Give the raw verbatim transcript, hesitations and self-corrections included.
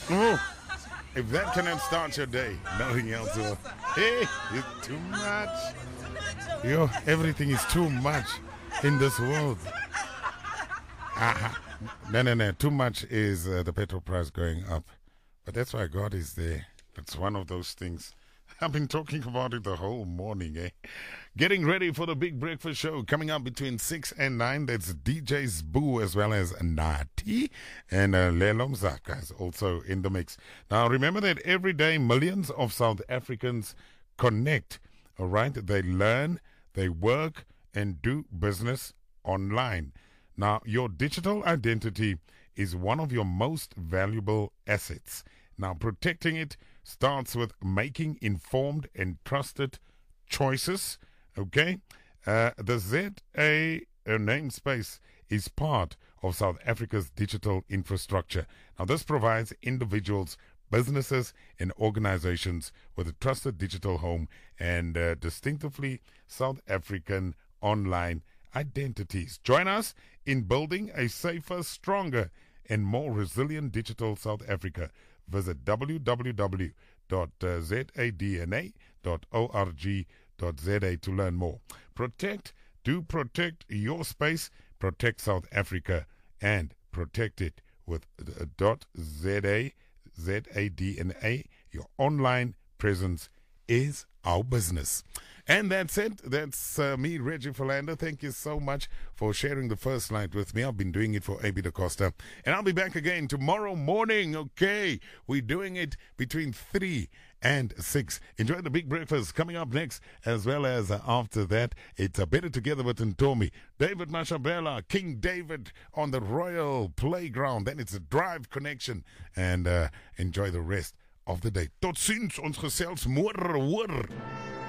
Oh, if that cannot start your day, nothing else will. Hey, it's too much. Yo, everything is too much in this world. Aha. No, no, no. Too much is uh, the petrol price going up. But that's why God is there. It's one of those things. I've been talking about it the whole morning, eh? Getting ready for the big breakfast show coming up between six and nine. That's D J Sboo as well as Nati. And uh, Lelo Mzaka is also in the mix. Now, remember that every day millions of South Africans connect, all right? They learn, they work, and do business online. Now, your digital identity is one of your most valuable assets. Now, protecting it starts with making informed and trusted choices. Okay? Uh, the Z A namespace is part of South Africa's digital infrastructure. Now, this provides individuals, businesses, and organizations with a trusted digital home and uh, distinctively South African online identities. Join us in building a safer, stronger, and more resilient digital South Africa. Visit w w w dot zadna dot org dot za to learn more. Protect, do protect your space, protect South Africa, and protect it with dot za, zadna. Your online presence is our business. And that's it. That's uh, me, Reggie Philander. Thank you so much for sharing the first night with me. I've been doing it for A B Da Costa. And I'll be back again tomorrow morning. Okay. We're doing it between three and six. Enjoy the big breakfast coming up next, as well as uh, after that, it's a Better Together with Ntomi. David Mashabela, King David on the Royal Playground. Then it's a Drive Connection. And uh, enjoy the rest of the day. Tot ziens, ons gesels môre hoor.